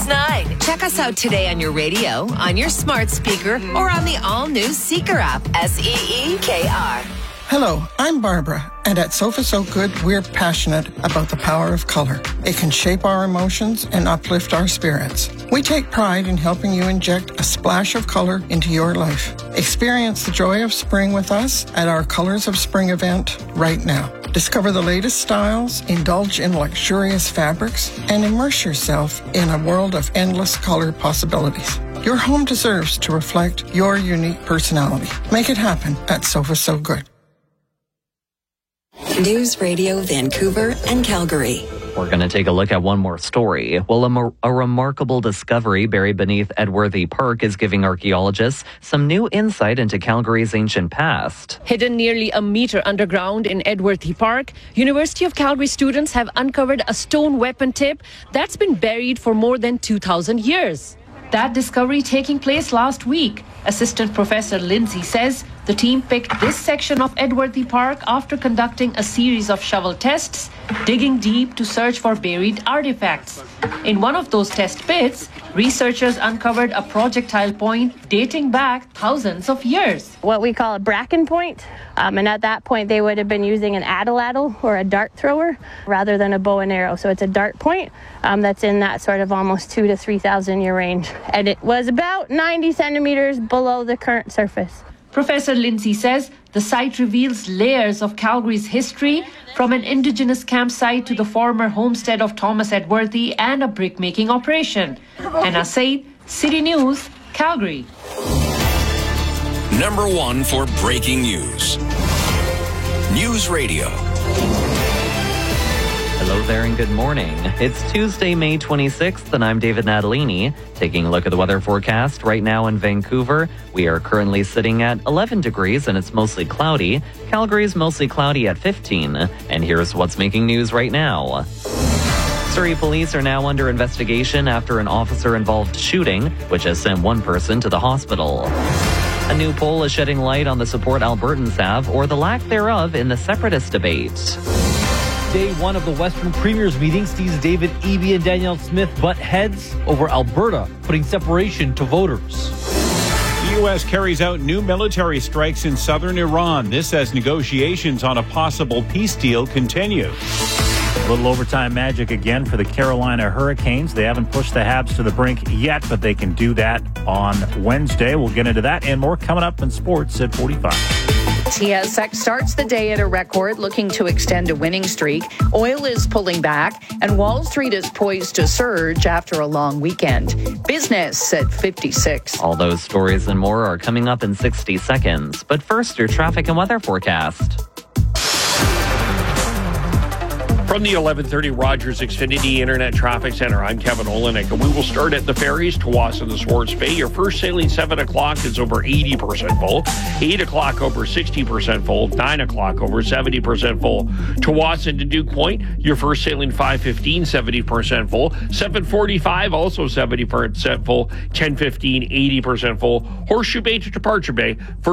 9. Check us out today on your radio, on your smart speaker, or on the all-new Seeker app. SEEKR. Hello, I'm Barbara, and at Sofa So Good, we're passionate about the power of color. It can shape our emotions and uplift our spirits. We take pride in helping you inject a splash of color into your life. Experience the joy of spring with us at our Colors of Spring event right now. Discover the latest styles, indulge in luxurious fabrics, and immerse yourself in a world of endless color possibilities. Your home deserves to reflect your unique personality. Make it happen at Sofa So Good. News Radio Vancouver and Calgary. We're going to take a look at one more story. Well, a remarkable discovery buried beneath Edworthy Park is giving archaeologists some new insight into Calgary's ancient past. Hidden nearly a meter underground in Edworthy Park, University of Calgary students have uncovered a stone weapon tip that's been buried for more than 2,000 years. That discovery taking place last week. Assistant Professor Lindsay says the team picked this section of Edworthy Park after conducting a series of shovel tests, digging deep to search for buried artifacts. In one of those test pits, researchers uncovered a projectile point dating back thousands of years. What we call a bracken point, and at that point they would have been using an atlatl or a dart thrower rather than a bow and arrow. So it's a dart point that's in that sort of almost 2,000 to 3,000 year range, and it was about 90 centimeters below the current surface. Professor Lindsay says the site reveals layers of Calgary's history, from an Indigenous campsite to the former homestead of Thomas Edworthy and a brick-making operation. Hannah Said, City News, Calgary. Number 1 for breaking news. News Radio. Hello there and good morning. It's Tuesday, May 26th, and I'm David Natalini. Taking a look at the weather forecast right now in Vancouver, we are currently sitting at 11 degrees and it's mostly cloudy. Calgary's mostly cloudy at 15. And here's what's making news right now. Surrey police are now under investigation after an officer-involved shooting, which has sent one person to the hospital. A new poll is shedding light on the support Albertans have, or the lack thereof, in the separatist debate. Day one of the Western Premiers meeting sees David Eby and Danielle Smith butt heads over Alberta, putting separation to voters. The U.S. carries out new military strikes in southern Iran. This as negotiations on a possible peace deal continue. A little overtime magic again for the Carolina Hurricanes. They haven't pushed the Habs to the brink yet, but they can do that on Wednesday. We'll get into that and more coming up in sports at 45. TSX starts the day at a record, looking to extend a winning streak. Oil is pulling back, and Wall Street is poised to surge after a long weekend. Business at 56. All those stories and more are coming up in 60 seconds. But first, your traffic and weather forecast. From the 1130 Rogers Xfinity Internet Traffic Center, I'm Kevin Olenek, and we will start at the ferries, Tawas and the Swartz Bay. Your first sailing 7 o'clock is over 80% full, 8 o'clock over 60% full, 9 o'clock over 70% full. Tawas into Duke Point, your first sailing 5:15, 70% full, 7:45 also 70% full, 10:15, 80% full. Horseshoe Bay to Departure Bay,